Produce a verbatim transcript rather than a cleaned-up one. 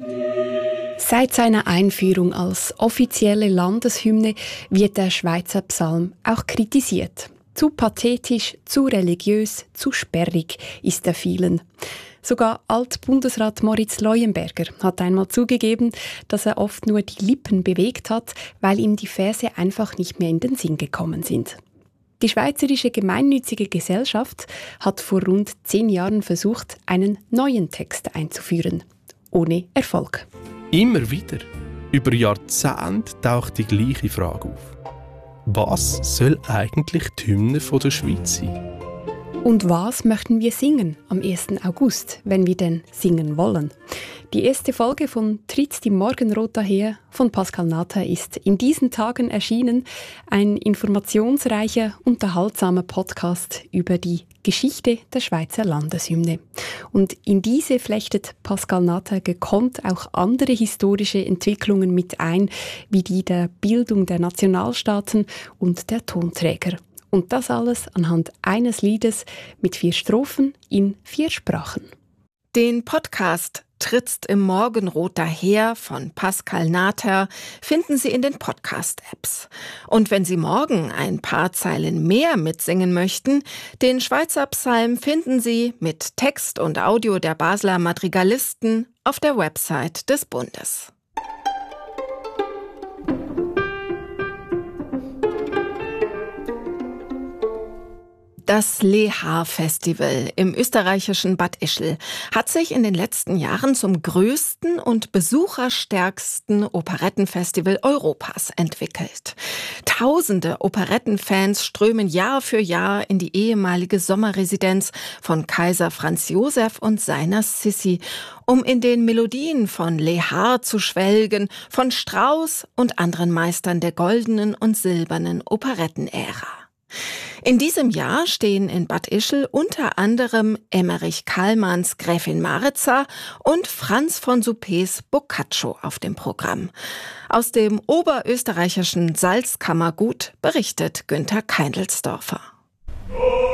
Seit seiner Einführung als offizielle Landeshymne wird der Schweizer Psalm auch kritisiert. Zu pathetisch, zu religiös, zu sperrig ist er vielen. Sogar Altbundesrat Moritz Leuenberger hat einmal zugegeben, dass er oft nur die Lippen bewegt hat, weil ihm die Verse einfach nicht mehr in den Sinn gekommen sind. Die Schweizerische Gemeinnützige Gesellschaft hat vor rund zehn Jahren versucht, einen neuen Text einzuführen. Ohne Erfolg. Immer wieder, über Jahrzehnte taucht die gleiche Frage auf. Was soll eigentlich die Hymne der Schweiz sein? Und was möchten wir singen am ersten August, wenn wir denn singen wollen? Die erste Folge von Tritt die Morgenrot daher von Pascal Nather ist in diesen Tagen erschienen. Ein informationsreicher, unterhaltsamer Podcast über die Geschichte der Schweizer Landeshymne. Und in diese flechtet Pascal Nather gekonnt auch andere historische Entwicklungen mit ein, wie die der Bildung der Nationalstaaten und der Tonträger. Und das alles anhand eines Liedes mit vier Strophen in vier Sprachen. Den Podcast Trittst im Morgenrot daher von Pascal Nather finden Sie in den Podcast-Apps. Und wenn Sie morgen ein paar Zeilen mehr mitsingen möchten, den Schweizer Psalm finden Sie mit Text und Audio der Basler Madrigalisten auf der Website des Bundes. Das Lehar-Festival im österreichischen Bad Ischl hat sich in den letzten Jahren zum größten und besucherstärksten Operettenfestival Europas entwickelt. Tausende Operettenfans strömen Jahr für Jahr in die ehemalige Sommerresidenz von Kaiser Franz Josef und seiner Sissi, um in den Melodien von Lehar zu schwelgen, von Strauss und anderen Meistern der goldenen und silbernen Operettenära. In diesem Jahr stehen in Bad Ischl unter anderem Emmerich Kallmanns Gräfin Maritza und Franz von Suppes Boccaccio auf dem Programm. Aus dem oberösterreichischen Salzkammergut berichtet Günther Keindelsdorfer.